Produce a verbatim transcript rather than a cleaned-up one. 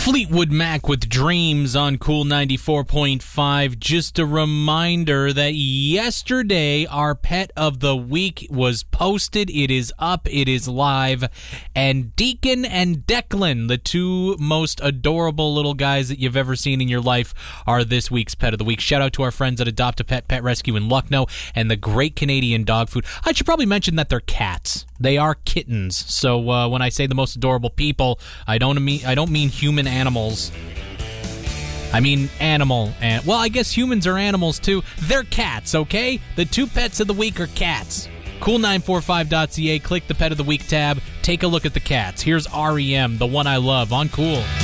Fleetwood Mac with Dreams on Cool ninety-four point five. Just a reminder that yesterday our Pet of the Week was posted. It is up. It is live. And Deacon and Declan, the two most adorable little guys that you've ever seen in your life, are this week's Pet of the Week. Shout out to our friends at Adopt a Pet Pet Rescue in Lucknow and the Great Canadian Dog Food. I should probably mention that they're cats. They are kittens. So uh, when I say the most adorable people, I don't mean I don't mean human animals. I mean animal. And well, I guess humans are animals too. They're cats, okay? The two pets of the week are cats. cool nine forty-five dot c a. Click the Pet of the Week tab. Take a look at the cats. Here's R E M, the one I love, on Cool.